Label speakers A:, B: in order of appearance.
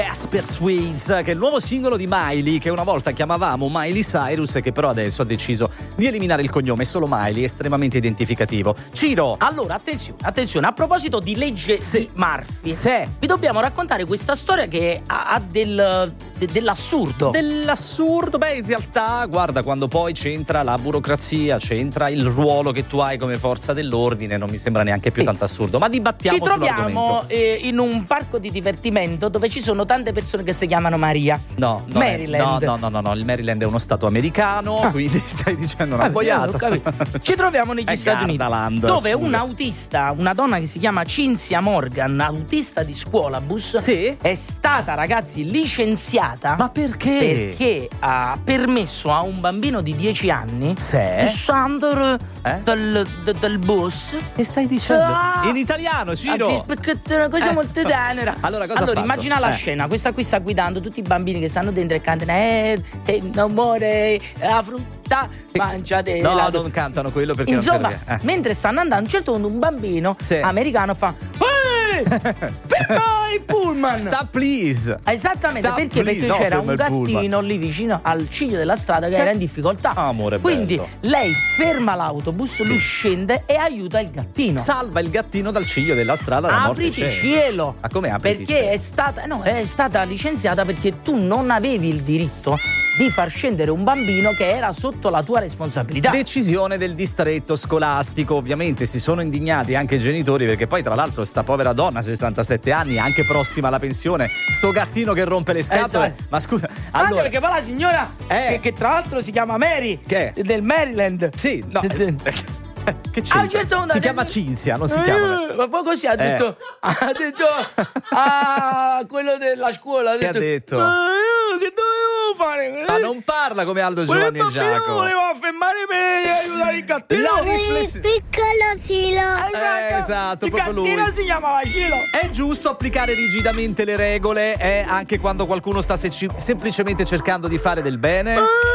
A: Casper Sweets, che è il nuovo singolo di Miley, che una volta chiamavamo Miley Cyrus e che però adesso ha deciso di eliminare il cognome, solo Miley, estremamente identificativo. Ciro!
B: Allora, attenzione, a proposito di legge di Murphy, vi dobbiamo raccontare questa storia che ha dell'assurdo.
A: Dell'assurdo? Beh, in realtà, guarda, quando poi c'entra la burocrazia, c'entra il ruolo che tu hai come forza dell'ordine, non mi sembra neanche più tanto assurdo, ma dibattiamo sull'argomento.
B: Ci troviamo in un parco di divertimento dove ci sono tante persone che si chiamano Maria.
A: No,
B: Maryland.
A: No, il Maryland è uno stato americano, quindi stai dicendo una boiata.
B: Ci troviamo negli Stati Uniti, dove
A: scusa.
B: un autista, una donna che si chiama Cynthia Morgan, autista di scuolabus, è stata, ragazzi, licenziata.
A: Ma perché?
B: Perché ha permesso a un bambino di 10 anni di scendere dal bus.
A: Che stai dicendo? In italiano, Ciro?
B: Perché è una cosa molto tenera.
A: Allora, cosa ha fatto?
B: Immagina la scena, questa qui sta guidando tutti i bambini che stanno dentro e cantano se non muore la frutta mangiatela.
A: No, non cantano quello perché
B: insomma,
A: non credo che...
B: mentre stanno andando, a un certo punto un bambino americano fa ferma il pullman,
A: stop please.
B: Esattamente.
A: Stop,
B: perché
A: please.
B: Perché c'era un gattino
A: pullman
B: lì vicino al ciglio della strada che era in difficoltà.
A: Amore
B: quindi
A: bello.
B: lei ferma l'autobus, lui scende e aiuta il gattino,
A: salva il gattino dal ciglio della strada da morte.
B: Apriti cielo.
A: Ma come apriti
B: perché
A: cielo?
B: è stata licenziata perché tu non avevi il diritto di far scendere un bambino che era sotto la tua responsabilità.
A: Decisione del distretto scolastico. Ovviamente si sono indignati anche i genitori, perché poi tra l'altro sta povera donna, 67 anni, anche prossima alla pensione, sto gattino che rompe le scatole. Ma scusa,
B: allora, anche perché poi la signora che tra l'altro si chiama Mary,
A: che è
B: del Maryland.
A: Sì, no. Che c'è?
B: Si
A: chiama Cinzia, non si chiama.
B: Ma poi così ha detto quello della scuola.
A: Che ha detto?
B: Che dovevo fare?
A: Ma non parla come Aldo, Giovanni e Giacomo.
B: Volevo fermare per aiutare il gattino.
C: Piccolo Cilo.
A: Esatto,
B: il
A: proprio lui.
B: Il gattino si chiamava Cilo.
A: È giusto applicare rigidamente le regole, anche quando qualcuno sta semplicemente cercando di fare del bene.